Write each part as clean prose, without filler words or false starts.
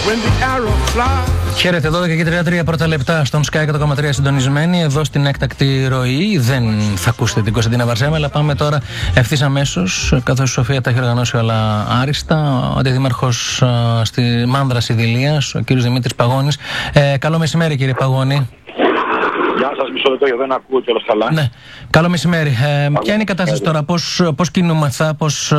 Χαίρετε, 12:33 πρώτα λεπτά στον Sky 100,3 συντονισμένοι. Εδώ στην έκτακτη ροή δεν θα ακούσετε την Κωνσταντίνα Βαρσέμα, αλλά πάμε τώρα ευθύς αμέσως, καθώς η Σοφία τα έχει οργανώσει όλα άριστα. Ο αντιδήμαρχος στη Μάνδρα Ιδηλίας, ο κύριος Δημήτρης Παγώνης. Καλό μεσημέρι, κύριε Παγώνη. Γεια σας, μισό λεπτό, δεν ακούω κιόλας καλά. Ναι. Καλό μεσημέρι. Ποια είναι η κατάσταση τώρα, πώς κινούμεθα,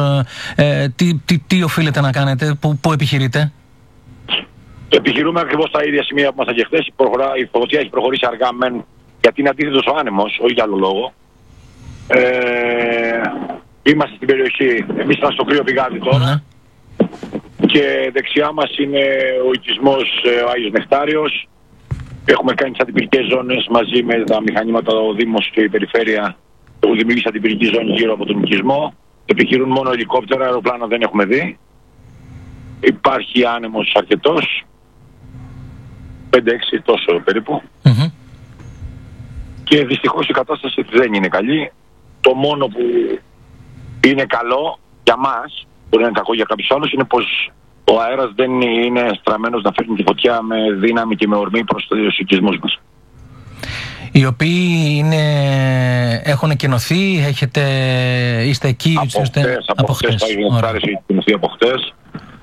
τι οφείλετε να κάνετε, πού επιχειρείτε? Επιχειρούμε ακριβώς τα ίδια σημεία που ήμασταν και χθες. Η φωτιά έχει προχωρήσει αργά μεν, γιατί είναι αντίθετος ο άνεμος, όχι για άλλο λόγο. Είμαστε στην περιοχή, εμείς είμαστε στο κρύο πηγάδι τώρα. Και δεξιά μας είναι ο οικισμός ο Άγιος Νεκτάριος. Έχουμε κάνει τις αντιπυρικές ζώνες μαζί με τα μηχανήματα, ο Δήμος και η Περιφέρεια. Έχουν δημιουργήσει αντιπυρική ζώνη γύρω από τον οικισμό. Επιχειρούν μόνο ελικόπτερα, αεροπλάνα δεν έχουμε δει. Υπάρχει άνεμος αρκετός. 5-6 τόσο περίπου. Και δυστυχώς η κατάσταση δεν είναι καλή. Το μόνο που είναι καλό για μας, μπορεί να είναι κακό για κάποιους άλλους, είναι πως ο αέρας δεν είναι στραμμένος να φέρνει τη φωτιά με δύναμη και με ορμή προς τους οικισμούς μας. Οι οποίοι έχουν εκκοινωθεί, είστε εκεί? Από χτες, έχει εκκοινωθεί από χτες.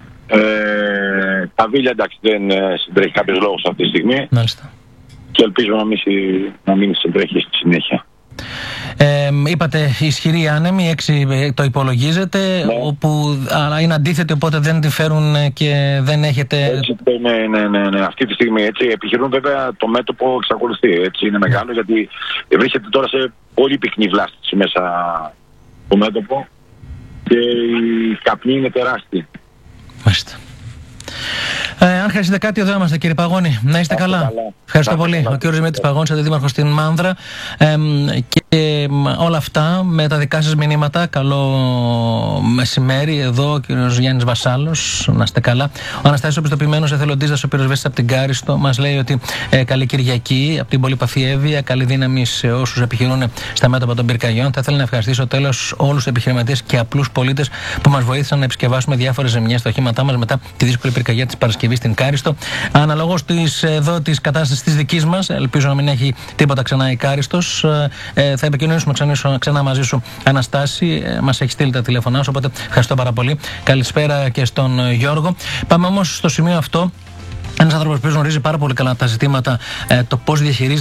Τα Βίλια εντάξει δεν συντρέχει κάποιος λόγος αυτή τη στιγμή. Μάλιστα. Και ελπίζω να μην συντρέχει στη συνέχεια. Είπατε ισχυρή άνεμη, 6 το υπολογίζετε, αλλά είναι αντίθετη, οπότε δεν τη φέρουν και δεν έχετε... Έτσι, ναι, αυτή τη στιγμή έτσι επιχειρούν. Βέβαια το μέτωπο εξακολουθεί, έτσι είναι μεγάλο, γιατί βρίσκεται τώρα σε πολύ πυκνή βλάστηση μέσα το μέτωπο και η καπνή είναι τεράστια. Μάλιστα. Αν χρειάζεται κάτι, εδώ είμαστε, κύριε Παγώνη. Να είστε καλά. Ευχαριστώ πολύ. Ο κύριος Δημήτρης Παγώνης, αντιδήμαρχος στην Μάνδρα. Και όλα αυτά με τα δικά σας μηνύματα. Καλό μεσημέρι. Εδώ ο κύριος Γιάννης Βασάλος. Να είστε καλά. Ο Αναστάσιος, ο πιστοποιημένος εθελοντής ο πυροσβέστης από την Κάριστο, μας λέει ότι καλή Κυριακή από την Πολύπαθη Εύβοια. Καλή δύναμη σε όσους επιχειρούν στα μέτωπα των πυρκαγιών. Θα ήθελα να ευχαριστήσω τέλος όλους τους επιχειρηματίες και απλούς πολίτες που μας βοήθησαν να επισκευάσουμε διάφορες ζημιές στα οχήματά μας μετά τη δύσκολη πυρκαγιά της Παρασκευής στην Κάριστο. Αναλόγως της κατάστασης της δικής μας, ελπίζω να μην έχει τίποτα ξανά η Κάριστος. Θα επικοινωνήσουμε ξανά μαζί σου, Αναστάση. Μας έχει στείλει τα τηλέφωνά σου, οπότε ευχαριστώ πάρα πολύ. Καλησπέρα και στον Γιώργο. Πάμε όμως στο σημείο αυτό. Ένας άνθρωπος που γνωρίζει πάρα πολύ καλά τα ζητήματα, το πώς διαχειρίζεται